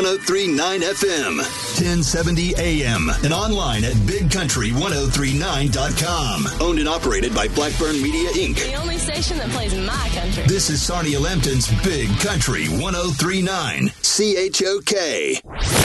103.9 FM, 1070 AM, and online at bigcountry1039.com. Owned and operated by Blackburn Media, Inc. The only station that plays my country. This is Sarnia Lambton's Big Country 103.9 CHOK.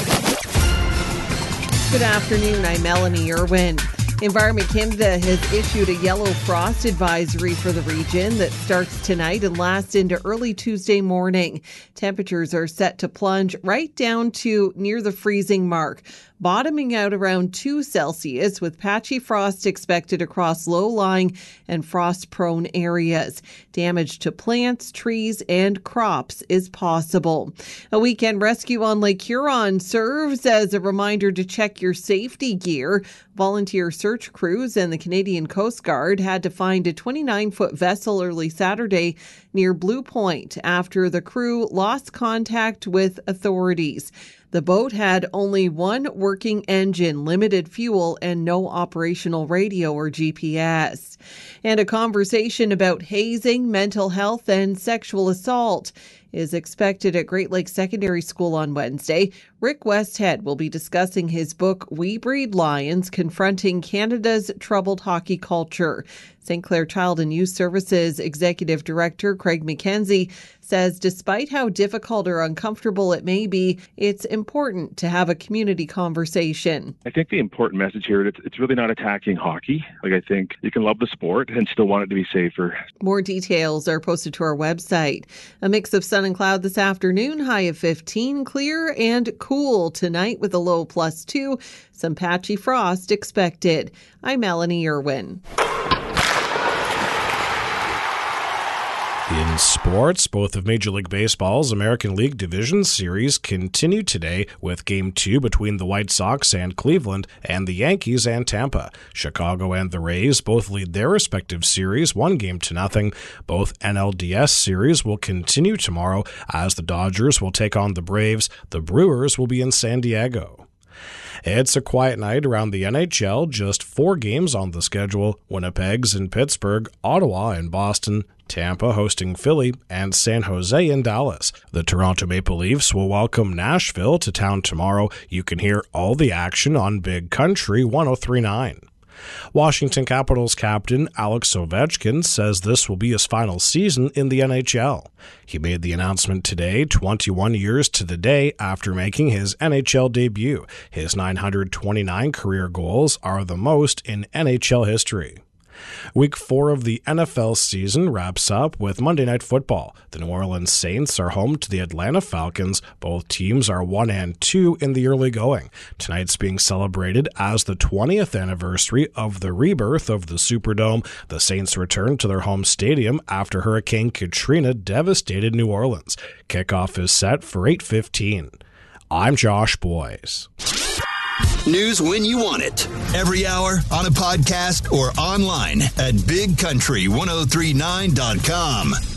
Good afternoon, I'm Melanie Irwin. Environment Canada has issued a yellow frost advisory for the region that starts tonight and lasts into early Tuesday morning. Temperatures are set to plunge right down to near the freezing mark, bottoming out around 2 Celsius with patchy frost expected across low-lying and frost-prone areas. Damage to plants, trees, and crops is possible. A weekend rescue on Lake Huron serves as a reminder to check your safety gear. Volunteer search crews and the Canadian Coast Guard had to find a 29-foot vessel early Saturday near Blue Point after the crew lost contact with authorities. The boat had only one working engine, limited fuel, and no operational radio or GPS. And a conversation about hazing, mental health, and sexual assault is expected at Great Lakes Secondary School on Wednesday. Rick Westhead will be discussing his book, We Breed Lions, Confronting Canada's Troubled Hockey Culture. St. Clair Child and Youth Services Executive Director Craig McKenzie says despite how difficult or uncomfortable it may be, it's important to have a community conversation. I think the important message here, it's really not attacking hockey. I think you can love the sport and still want it to be safer. More details are posted to our website. A mix of sun and cloud this afternoon, high of 15, clear and cool tonight with a low +2. Some patchy frost expected. I'm Melanie Irwin. In sports, both of Major League Baseball's American League Division Series continue today with Game 2 between the White Sox and Cleveland and the Yankees and Tampa. Chicago and the Rays both lead their respective series 1-0. Both NLDS series will continue tomorrow as the Dodgers will take on the Braves. The Brewers will be in San Diego. It's a quiet night around the NHL, just 4 games on the schedule. Winnipeg's in Pittsburgh, Ottawa and Boston, Tampa hosting Philly, and San Jose in Dallas. The Toronto Maple Leafs will welcome Nashville to town tomorrow. You can hear all the action on Big Country 103.9. Washington Capitals captain Alex Ovechkin says this will be his final season in the NHL. He made the announcement today, 21 years to the day after making his NHL debut. His 929 career goals are the most in NHL history. Week 4 of the NFL season wraps up with Monday Night Football. The New Orleans Saints are home to the Atlanta Falcons. Both teams are 1-2 in the early going. Tonight's being celebrated as the 20th anniversary of the rebirth of the Superdome. The Saints return to their home stadium after Hurricane Katrina devastated New Orleans. Kickoff is set for 8:15. I'm Josh Boyes. News when you want it. Every hour, on a podcast, or online at bigcountry1039.com.